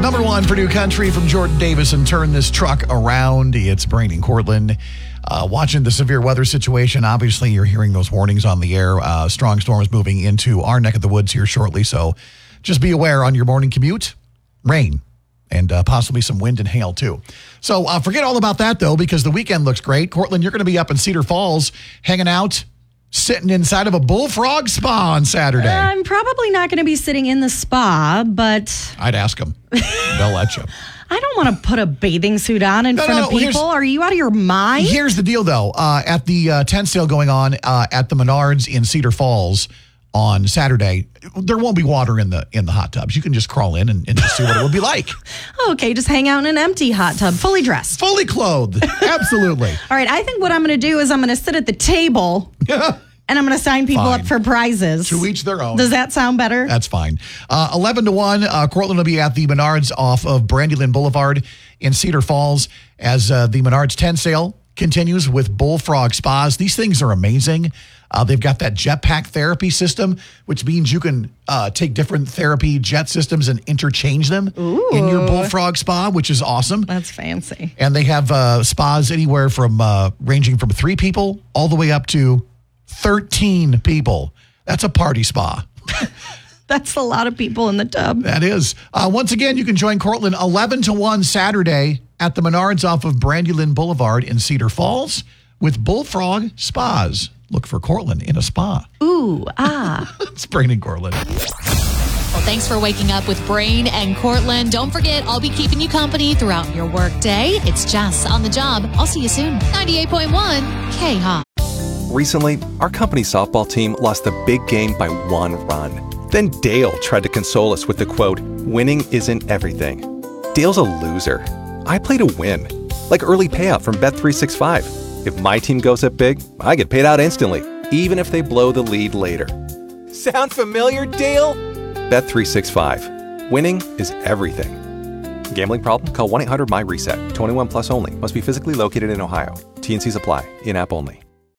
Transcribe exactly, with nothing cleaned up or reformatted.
Number one for New Country from Jordan Davis and Turn This Truck Around. It's Brain in Cortland. Uh, watching the severe weather situation. Obviously, you're hearing those warnings on the air. Uh, strong storms moving into our neck of the woods here shortly. So just be aware on your morning commute. Rain and uh, possibly some wind and hail, too. So uh, forget all about that, though, because the weekend looks great. Cortland, you're going to be up in Cedar Falls hanging out, sitting inside of a Bullfrog Spa on Saturday. I'm probably not going to be sitting in the spa, but... I'd ask them. They'll let you. I don't want to put a bathing suit on in no, front no, of people. Are you out of your mind? Here's the deal, though. Uh, at the uh, tent sale going on uh, at the Menards in Cedar Falls on Saturday, there won't be water in the in the hot tubs. You can just crawl in and, and just see what it would be like. Okay, just hang out in an empty hot tub, fully dressed. Fully clothed. Absolutely. All right, I think what I'm going to do is I'm going to sit at the table... And I'm going to sign people Fine. up for prizes. To each their own. Does that sound better? That's fine. Uh, eleven to one, uh, Cortland will be at the Menards off of Brandywine Boulevard in Cedar Falls as uh, the Menards tent sale continues with Bullfrog Spas. These things are amazing. Uh, they've got that jetpack therapy system, which means you can uh, take different therapy jet systems and interchange them Ooh. in your Bullfrog Spa, which is awesome. That's fancy. And they have uh, spas anywhere from uh, ranging from three people all the way up to thirteen people. That's a party spa. That's a lot of people in the tub. That is. Uh, once again, you can join Cortland eleven to one Saturday at the Menards off of Brandywine Boulevard in Cedar Falls with Bullfrog Spas. Look for Cortland in a spa. Ooh, ah. It's Brain in Cortland. Well, thanks for waking up with Brain and Cortland. Don't forget, I'll be keeping you company throughout your work day. It's Jess on the job. I'll see you soon. ninety-eight point one K H O P. Recently, our company softball team lost a big game by one run. Then Dale tried to console us with the quote, "Winning isn't everything." Dale's a loser. I play to win. Like early payout from Bet three sixty-five. If my team goes up big, I get paid out instantly, even if they blow the lead later. Sound familiar, Dale? Bet three sixty-five. Winning is everything. Gambling problem? Call one eight hundred M Y RESET. twenty-one plus only. Must be physically located in Ohio. T and Cs apply. In-app only.